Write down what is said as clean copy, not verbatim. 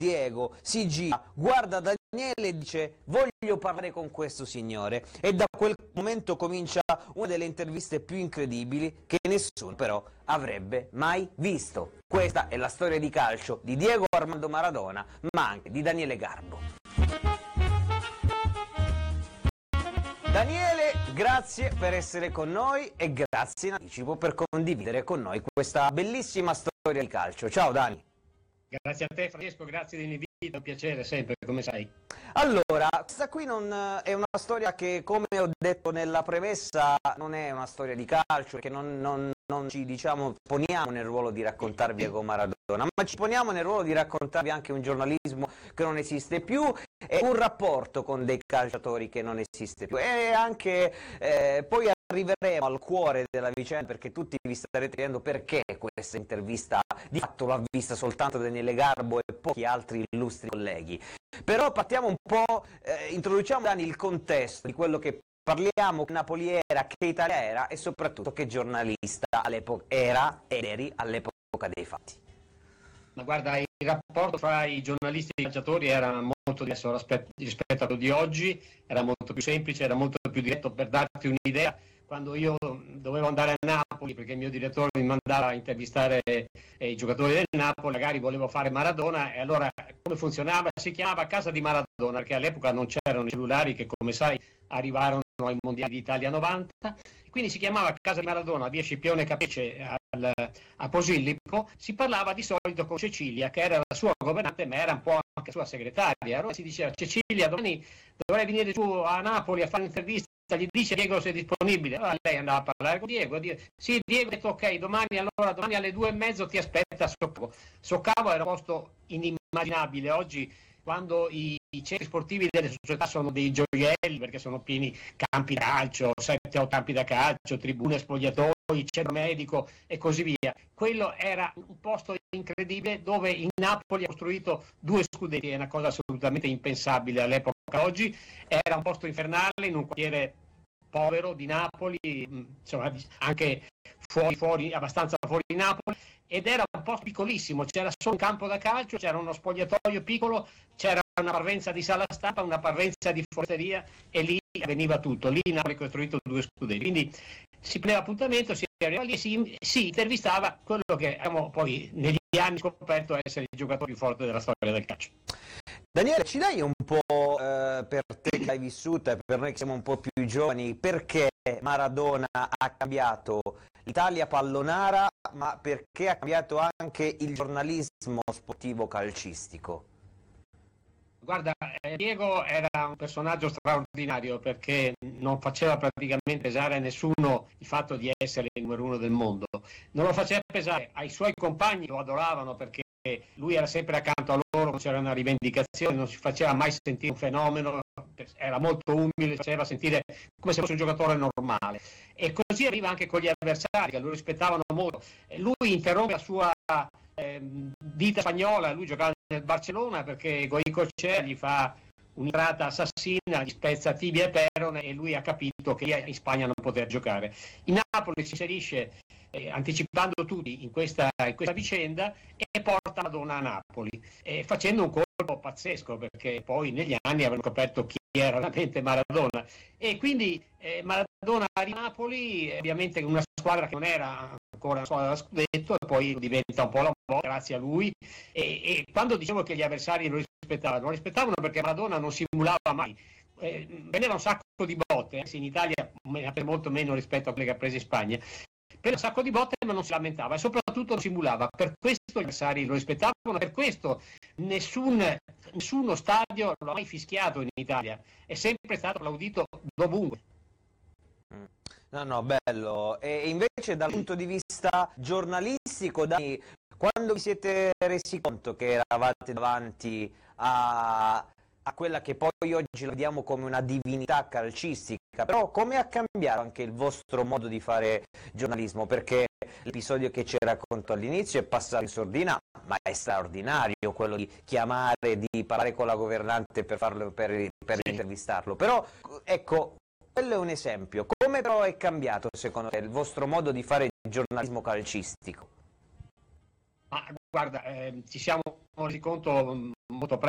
Diego si gira, guarda Daniele e dice: voglio parlare con questo signore, e da quel momento comincia una delle interviste più incredibili che nessuno però avrebbe mai visto. Questa è la storia di calcio di Diego Armando Maradona, ma anche di Daniele Garbo. Daniele, grazie per essere con noi e grazie in anticipo per condividere con noi questa bellissima storia di calcio. Ciao Dani. Grazie a te Francesco, grazie dell'invito, è un piacere sempre, come sai. Allora, questa qui non è una storia che, come ho detto nella premessa, non è una storia di calcio, perché non ci, diciamo, poniamo nel ruolo di raccontarvi Diego Maradona, ma ci poniamo nel ruolo di raccontarvi anche un giornalismo che non esiste più e un rapporto con dei calciatori che non esiste più, e anche poi arriveremo al cuore della vicenda, perché tutti vi starete chiedendo perché questa intervista di fatto l'ha vista soltanto Daniele Garbo e pochi altri illustri colleghi. Però partiamo un po', introduciamo Dani il contesto di quello che parliamo, che Napoli era, che Italia era e soprattutto che giornalista all'epoca era ed eri all'epoca dei fatti. Ma guarda, il rapporto fra i giornalisti e i calciatori era molto diverso rispetto a quello di oggi, era molto più semplice, era molto più diretto. Per darti un'idea, quando io dovevo andare a Napoli, perché il mio direttore mi mandava a intervistare i giocatori del Napoli, magari volevo fare Maradona, e allora come funzionava? Si chiamava Casa di Maradona, perché all'epoca non c'erano i cellulari che, come sai, arrivarono ai mondiali d'Italia 90, quindi si chiamava Casa di Maradona, via Scipione Capece a Posillipo. Si parlava di solito con Cecilia, che era la sua governante, ma era un po' anche sua segretaria. Allora si diceva: Cecilia, domani dovrai venire su a Napoli a fare un'intervista, gli dice Diego se è disponibile. Allora lei andava a parlare con Diego, sì, Diego ha detto ok, domani alle 2:30 ti aspetta a Soccavo. Soccavo era un posto inimmaginabile oggi, quando i centri sportivi delle società sono dei gioielli, perché sono pieni campi da calcio, 7-8 campi da calcio, tribune, spogliatoi, centro medico e così via. Quello era un posto incredibile, dove in Napoli ha costruito 2 scudetti, è una cosa assolutamente impensabile all'epoca. Oggi era un posto infernale in un quartiere povero di Napoli, insomma anche fuori, abbastanza fuori di Napoli, ed era un posto piccolissimo, c'era solo un campo da calcio, c'era uno spogliatoio piccolo, c'era una parvenza di sala stampa, una parvenza di foresteria, e lì avveniva tutto. Lì Napoli ha costruito 2 scudetti, quindi si prendeva appuntamento, si arrivava lì e si intervistava quello che abbiamo poi negli anni scoperto essere il giocatore più forte della storia del calcio. Daniele, ci dai un po', per te che hai vissuto e per noi che siamo un po' più giovani, perché Maradona ha cambiato l'Italia pallonara, ma perché ha cambiato anche il giornalismo sportivo calcistico? Guarda, Diego era un personaggio straordinario, perché non faceva praticamente pesare a nessuno il fatto di essere il numero 1 del mondo. Non lo faceva pesare ai suoi compagni, lo adoravano perché lui era sempre accanto a loro, c'era una rivendicazione, non si faceva mai sentire un fenomeno, era molto umile, faceva sentire come se fosse un giocatore normale. E così arriva anche con gli avversari, che lo rispettavano molto. Lui interrompe la sua vita spagnola, lui giocava nel Barcellona perché Goicoechea gli fa un'entrata assassina, gli spezza tibia e perone, e lui ha capito che in Spagna non poteva giocare. In Napoli si inserisce, anticipando tutti in questa vicenda, e porta Maradona a Napoli, facendo un colpo pazzesco, perché poi negli anni avevano scoperto chi era veramente Maradona, e quindi Maradona arriva a Napoli, ovviamente una squadra che non era ancora una squadra da scudetto, e poi diventa un po' la volta grazie a lui. E quando dicevo che gli avversari lo rispettavano perché Maradona non simulava mai. Prendeva un sacco di botte, in Italia molto meno rispetto a quelle che ha preso in Spagna, prendeva un sacco di botte ma non si lamentava, e soprattutto non simulava. Per questo gli avversari lo rispettavano, per questo nessuno stadio lo ha mai fischiato in Italia, è sempre stato applaudito dovunque. No, bello. E invece dal punto di vista giornalistico, Dani, quando vi siete resi conto che eravate davanti a quella che poi oggi la vediamo come una divinità calcistica, però come ha cambiato anche il vostro modo di fare giornalismo? Perché l'episodio che ci racconto all'inizio è passato in sordina, ma è straordinario quello di chiamare, di parlare con la governante per intervistarlo. Però, ecco, quello è un esempio. Come però è cambiato, secondo te, il vostro modo di fare giornalismo calcistico? Ma guarda, ci siamo resi conto molto